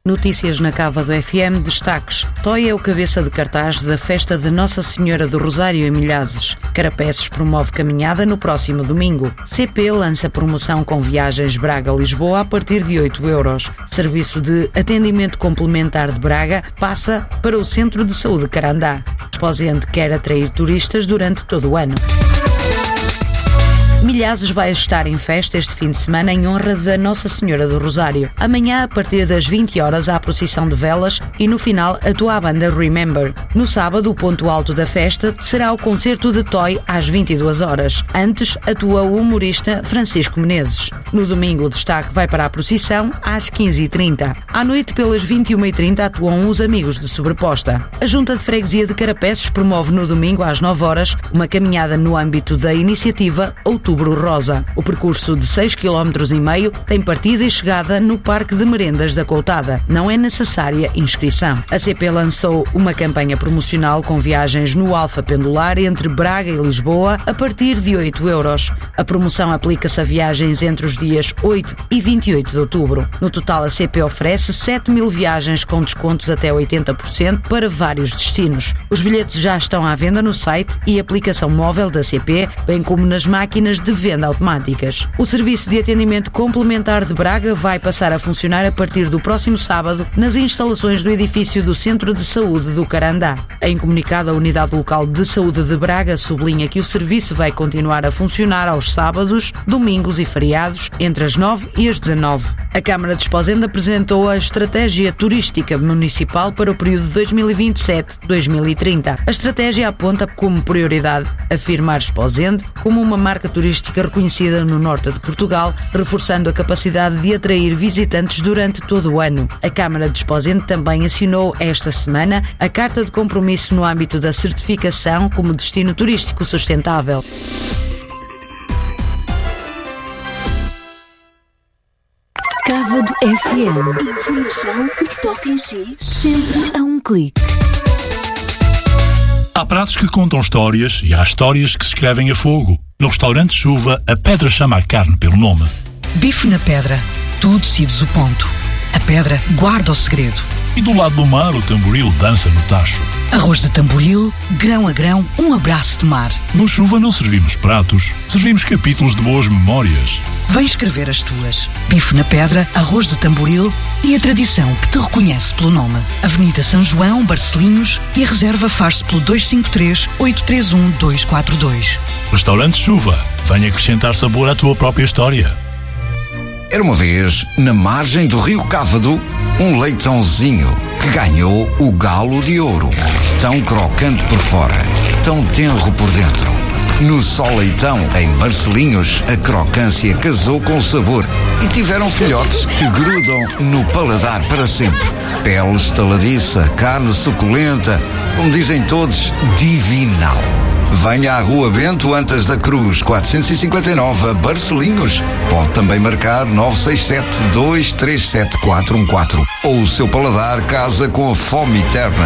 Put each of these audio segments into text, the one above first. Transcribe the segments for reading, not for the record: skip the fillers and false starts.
Notícias na Cava do FM, destaques. Toy é o cabeça de cartaz da festa de Nossa Senhora do Rosário em Milhazes. Carapeços promove caminhada no próximo domingo. CP lança promoção com viagens Braga-Lisboa a partir de 8€. Serviço de atendimento complementar de Braga passa para o Centro de Saúde Carandá. Exposente quer atrair turistas durante todo o ano. Milhazes vai estar em festa este fim de semana em honra da Nossa Senhora do Rosário. Amanhã, a partir das 20h, há a procissão de velas e no final atua a banda Remember. No sábado, o ponto alto da festa será o concerto de Toy às 22h. Antes, atua o humorista Francisco Menezes. No domingo, o destaque vai para a procissão às 15h30. À noite, pelas 21h30, atuam os Amigos de Sobreposta. A Junta de Freguesia de Carapeços promove no domingo às 9h uma caminhada no âmbito da iniciativa Outubro Rosa. O percurso de 6,5 km tem partida e chegada no Parque de Merendas da Coutada. Não é necessária inscrição. A CP lançou uma campanha promocional com viagens no Alfa Pendular entre Braga e Lisboa a partir de 8€. A promoção aplica-se a viagens entre os dias 8 e 28 de outubro. No total, a CP oferece 7.000 viagens com descontos até 80% para vários destinos. Os bilhetes já estão à venda no site e aplicação móvel da CP, bem como nas máquinas de venda automáticas. O serviço de atendimento complementar de Braga vai passar a funcionar a partir do próximo sábado nas instalações do edifício do Centro de Saúde do Carandá. Em comunicado, a Unidade Local de Saúde de Braga sublinha que o serviço vai continuar a funcionar aos sábados, domingos e feriados entre as 9 e as 19. A Câmara de Esposende apresentou a Estratégia Turística Municipal para o período 2027-2030. A estratégia aponta como prioridade afirmar Esposende como uma marca turística reconhecida no norte de Portugal, reforçando a capacidade de atrair visitantes durante todo o ano. A Câmara de Esposende também assinou esta semana a Carta de Compromisso no âmbito da certificação como destino turístico sustentável. Cávado FM. Informação que toca em si, sempre a um clique. Há pratos que contam histórias e há histórias que se escrevem a fogo. No restaurante Chuva, a pedra chama a carne pelo nome. Bife na pedra. Tu decides o ponto. A pedra guarda o segredo. E do lado do mar, o tamboril dança no tacho. Arroz de tamboril, grão a grão, um abraço de mar. No Chuva não servimos pratos, servimos capítulos de boas memórias. Vem escrever as tuas. Bife na pedra, arroz de tamboril e a tradição que te reconhece pelo nome. Avenida São João, Barcelinhos, e a reserva faz-se pelo 253-831-242. Restaurante Chuva. Venha acrescentar sabor à tua própria história. Era uma vez, na margem do rio Cávado, um leitãozinho que ganhou o galo de ouro. Tão crocante por fora, tão tenro por dentro. No Só Leitão, em Barcelinhos, a crocância casou com o sabor e tiveram filhotes que grudam no paladar para sempre. Pele estaladiça, carne suculenta, como dizem todos, divinal. Venha à Rua Bento Antas da Cruz, 459, a Barcelinhos. Pode também marcar 967-237-414. Ou o seu paladar casa com a fome eterna.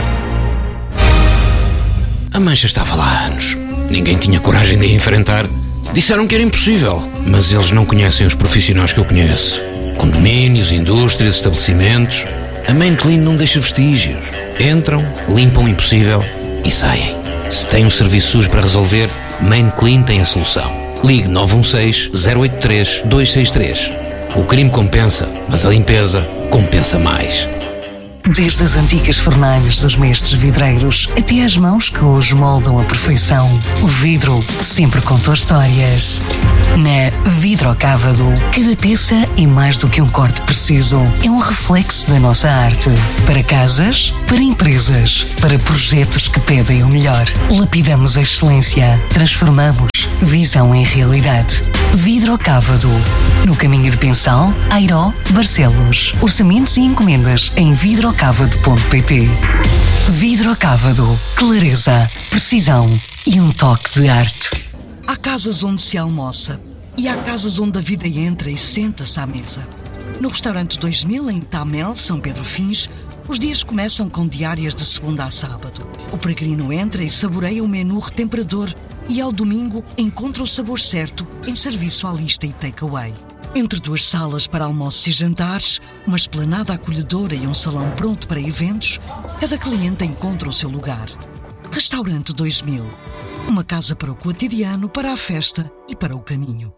A mancha estava lá há anos. Ninguém tinha coragem de a enfrentar. Disseram que era impossível, mas eles não conhecem os profissionais que eu conheço. Condomínios, indústrias, estabelecimentos. A Main Clean não deixa vestígios. Entram, limpam o impossível e saem. Se tem um serviço sujo para resolver, Main Clean tem a solução. Ligue 916-083-263. O crime compensa, mas a limpeza compensa mais. Desde as antigas fornalhas dos mestres vidreiros até às mãos que hoje moldam a perfeição, o vidro sempre contou histórias. Na Vidrocávado, cada peça é mais do que um corte preciso. É um reflexo da nossa arte. Para casas, para empresas, para projetos que pedem o melhor. Lapidamos a excelência. Transformamos visão em realidade. Vidrocávado. No caminho de Pensal, Airó, Barcelos. Orçamentos e encomendas em vidrocávado.pt. Vidrocávado. Clareza, precisão e um toque de arte. Há casas onde se almoça e há casas onde a vida entra e senta-se à mesa. No restaurante 2000, em Tamel, São Pedro Fins, os dias começam com diárias de segunda a sábado. O peregrino entra e saboreia o menu retemperador e ao domingo encontra o sabor certo em serviço à lista e takeaway. Entre duas salas para almoços e jantares, uma esplanada acolhedora e um salão pronto para eventos, cada cliente encontra o seu lugar. Restaurante 2000. Uma casa para o cotidiano, para a festa e para o caminho.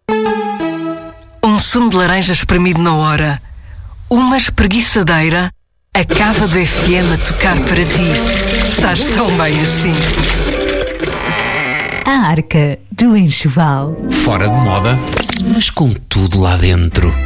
Um sumo de laranja espremido na hora. Uma espreguiçadeira. A Cava do FM a tocar para ti. Estás tão bem assim. A Arca do Enxoval. Fora de moda, mas com tudo lá dentro.